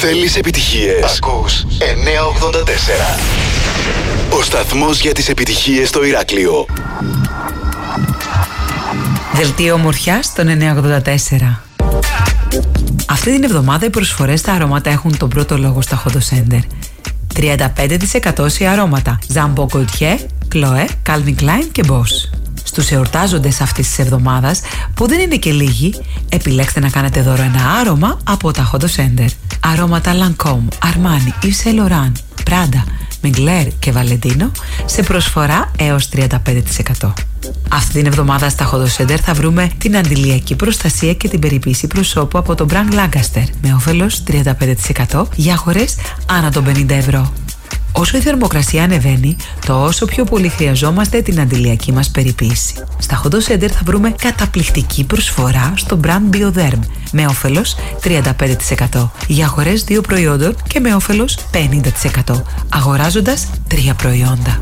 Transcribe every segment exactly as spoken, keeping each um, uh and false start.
Θέλεις επιτυχίες? Ακούς εννιακόσια ογδόντα τέσσερα. Ο σταθμός για τις επιτυχίες στο Ηράκλειο. Δελτίο ομορφιάς στον εννιακόσια ογδόντα τέσσερα. Αυτή την εβδομάδα οι προσφορές στα αρώματα έχουν τον πρώτο λόγο στα Hondo Center. τριάντα πέντε τοις εκατό σε αρώματα Jambon Gaultier, Chloé, Calvin Klein και Boss. Στους εορτάζοντες αυτής της εβδομάδας, που δεν είναι και λίγοι, επιλέξτε να κάνετε δώρο ένα άρωμα από τα Hondo Center. Αρώματα Lancôme, Armani, Yves Saint Laurent, Prada, Mugler και Valentino σε προσφορά έως τριάντα πέντε τοις εκατό. Αυτή την εβδομάδα στα Hondo Center θα βρούμε την αντιλιακή προστασία και την περιποίηση προσώπου από το brand Lancaster με όφελος τριάντα πέντε τοις εκατό για αγορές άνω των πενήντα ευρώ. Όσο η θερμοκρασία ανεβαίνει, τόσο πιο πολύ χρειαζόμαστε την αντιλιακή μας περιποίηση. Στα Hondo Center θα βρούμε καταπληκτική προσφορά στο brand Bioderm με όφελος τριάντα πέντε τοις εκατό για αγορές δύο προϊόντων και με όφελος πενήντα τοις εκατό αγοράζοντας τρία προϊόντα.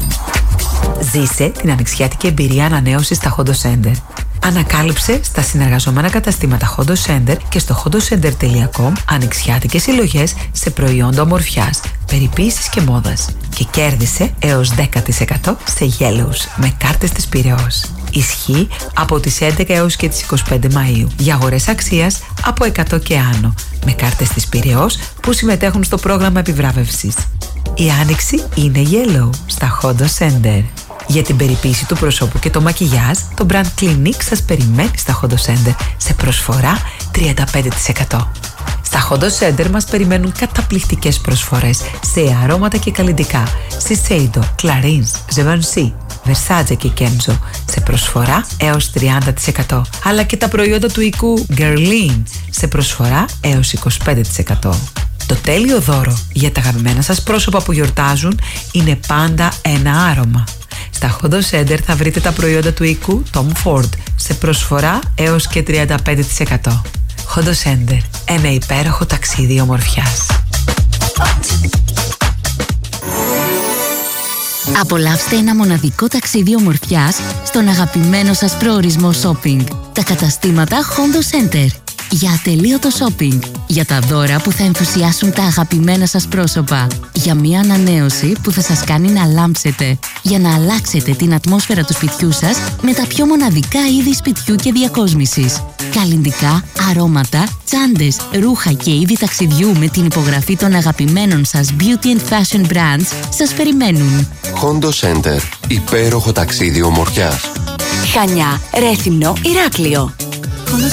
Ζήσε την ανοιξιάτικη εμπειρία ανανέωσης στα Hondo Center. Ανακάλυψε στα συνεργαζόμενα καταστήματα Hondo Center και στο hondocenter τελεία com ανοιξιάτικες συλλογές σε προϊόντα ομορφιάς, περιποίησης και μόδας και κέρδισε έως δέκα τοις εκατό σε Yellows με κάρτες της Πειραιώς. Ισχύει από τις έντεκα έως και τις είκοσι πέντε Μαΐου για αγορές αξίας από εκατό και άνω με κάρτες της Πειραιώς που συμμετέχουν στο πρόγραμμα επιβράβευσης. Η άνοιξη είναι Yellow στα Hondo Center. Για την περιποίηση του προσώπου και το μακιγιάζ, το brand Clinique σας περιμένει στα Hondo Center σε προσφορά τριάντα πέντε τοις εκατό. Στα Hondo Center μας περιμένουν καταπληκτικές προσφορές σε αρώματα και καλλυντικά Shiseido, Clarins, Givenchy, Versace και Kenzo σε προσφορά έως τριάντα τοις εκατό, αλλά και τα προϊόντα του οικού Guerlain σε προσφορά έως είκοσι πέντε τοις εκατό. Το τέλειο δώρο για τα αγαπημένα σας πρόσωπα που γιορτάζουν είναι πάντα ένα άρωμα. Στα Hondo Center θα βρείτε τα προϊόντα του οικού Tom Ford σε προσφορά έως και τριάντα πέντε τοις εκατό. Hondo Center, ένα υπέροχο ταξίδι ομορφιάς. Απολαύστε ένα μοναδικό ταξίδι ομορφιάς στον αγαπημένο σας προορισμό shopping. Τα καταστήματα Hondo Center. Για ατελείωτο shopping, για τα δώρα που θα ενθουσιάσουν τα αγαπημένα σας πρόσωπα, για μια ανανέωση που θα σας κάνει να λάμψετε, για να αλλάξετε την ατμόσφαιρα του σπιτιού σας με τα πιο μοναδικά είδη σπιτιού και διακόσμησης. Καλλυντικά, αρώματα, τσάντες, ρούχα και είδη ταξιδιού με την υπογραφή των αγαπημένων σας beauty and fashion brands σας περιμένουν. Hondo Center. Υπέροχο ταξίδι ομορφιάς. Χανιά, Ρέθυμνο, Ηράκλειο.